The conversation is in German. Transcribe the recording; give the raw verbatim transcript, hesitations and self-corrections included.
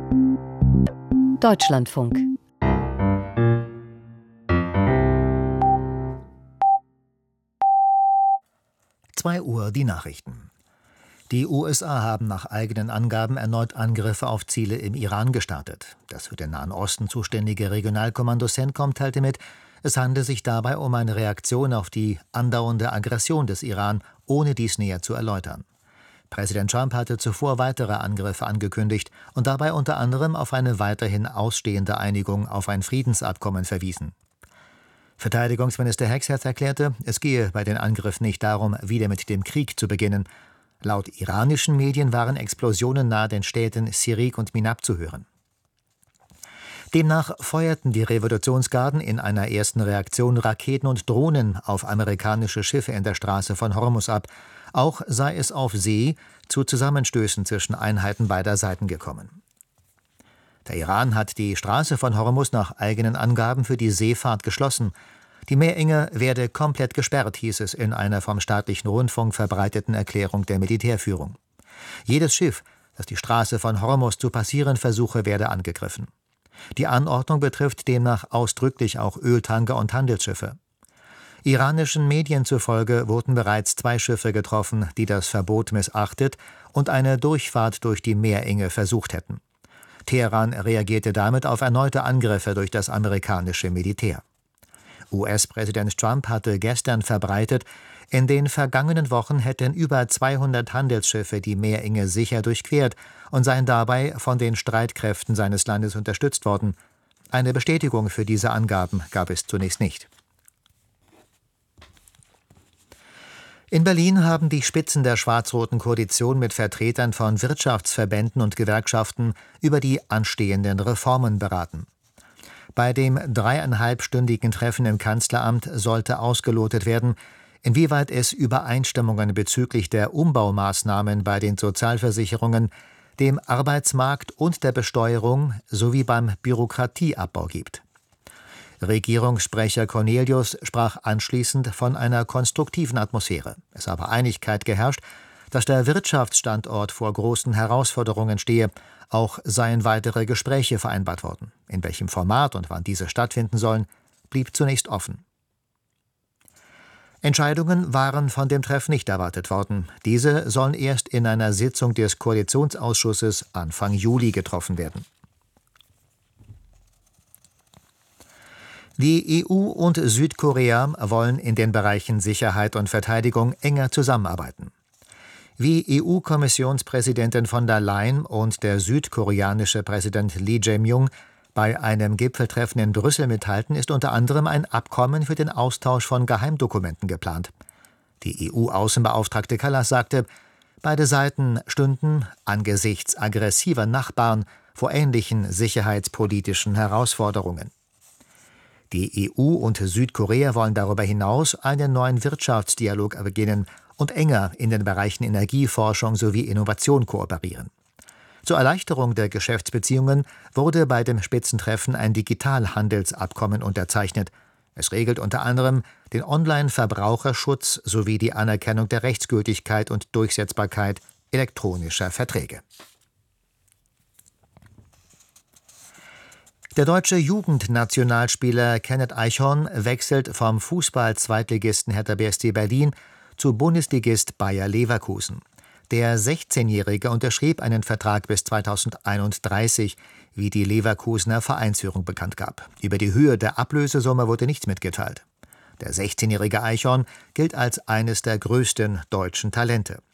Deutschlandfunk. zwei Uhr die Nachrichten. Die U S A haben nach eigenen Angaben erneut Angriffe auf Ziele im Iran gestartet. Das für den Nahen Osten zuständige Regionalkommando CENTCOM teilte mit, es handle sich dabei um eine Reaktion auf die andauernde Aggression des Iran, ohne dies näher zu erläutern. Präsident Trump hatte zuvor weitere Angriffe angekündigt und dabei unter anderem auf eine weiterhin ausstehende Einigung auf ein Friedensabkommen verwiesen. Verteidigungsminister Hegseth erklärte, es gehe bei den Angriffen nicht darum, wieder mit dem Krieg zu beginnen. Laut iranischen Medien waren Explosionen nahe den Städten Sirik und Minab zu hören. Demnach feuerten die Revolutionsgarden in einer ersten Reaktion Raketen und Drohnen auf amerikanische Schiffe in der Straße von Hormuz ab. Auch sei es auf See zu Zusammenstößen zwischen Einheiten beider Seiten gekommen. Der Iran hat die Straße von Hormuz nach eigenen Angaben für die Seefahrt geschlossen. Die Meerenge werde komplett gesperrt, hieß es in einer vom staatlichen Rundfunk verbreiteten Erklärung der Militärführung. Jedes Schiff, das die Straße von Hormuz zu passieren versuche, werde angegriffen. Die Anordnung betrifft demnach ausdrücklich auch Öltanker und Handelsschiffe. Iranischen Medien zufolge wurden bereits zwei Schiffe getroffen, die das Verbot missachtet und eine Durchfahrt durch die Meerenge versucht hätten. Teheran reagierte damit auf erneute Angriffe durch das amerikanische Militär. U S-Präsident Trump hatte gestern verbreitet, in den vergangenen Wochen hätten über zweihundert Handelsschiffe die Meerenge sicher durchquert und seien dabei von den Streitkräften seines Landes unterstützt worden. Eine Bestätigung für diese Angaben gab es zunächst nicht. In Berlin haben die Spitzen der schwarz-roten Koalition mit Vertretern von Wirtschaftsverbänden und Gewerkschaften über die anstehenden Reformen beraten. Bei dem dreieinhalbstündigen Treffen im Kanzleramt sollte ausgelotet werden, inwieweit es Übereinstimmungen bezüglich der Umbaumaßnahmen bei den Sozialversicherungen, dem Arbeitsmarkt und der Besteuerung sowie beim Bürokratieabbau gibt. Regierungssprecher Cornelius sprach anschließend von einer konstruktiven Atmosphäre. Es habe Einigkeit geherrscht, dass der Wirtschaftsstandort vor großen Herausforderungen stehe. Auch seien weitere Gespräche vereinbart worden. In welchem Format und wann diese stattfinden sollen, blieb zunächst offen. Entscheidungen waren von dem Treffen nicht erwartet worden. Diese sollen erst in einer Sitzung des Koalitionsausschusses Anfang Juli getroffen werden. Die E U und Südkorea wollen in den Bereichen Sicherheit und Verteidigung enger zusammenarbeiten. Wie E U-Kommissionspräsidentin von der Leyen und der südkoreanische Präsident Lee Jae-myung bei einem Gipfeltreffen in Brüssel mitteilten, ist unter anderem ein Abkommen für den Austausch von Geheimdokumenten geplant. Die E U-Außenbeauftragte Kallas sagte, beide Seiten stünden angesichts aggressiver Nachbarn vor ähnlichen sicherheitspolitischen Herausforderungen. Die E U und Südkorea wollen darüber hinaus einen neuen Wirtschaftsdialog beginnen und enger in den Bereichen Energieforschung sowie Innovation kooperieren. Zur Erleichterung der Geschäftsbeziehungen wurde bei dem Spitzentreffen ein Digitalhandelsabkommen unterzeichnet. Es regelt unter anderem den Online-Verbraucherschutz sowie die Anerkennung der Rechtsgültigkeit und Durchsetzbarkeit elektronischer Verträge. Der deutsche Jugendnationalspieler Kenneth Eichhorn wechselt vom Fußball-Zweitligisten Hertha B S C Berlin zu Bundesligist Bayer Leverkusen. Der sechzehnjährige unterschrieb einen Vertrag bis zweitausendeinunddreißig, wie die Leverkusener Vereinsführung bekannt gab. Über die Höhe der Ablösesumme wurde nichts mitgeteilt. Der sechzehnjährige Eichhorn gilt als eines der größten deutschen Talente.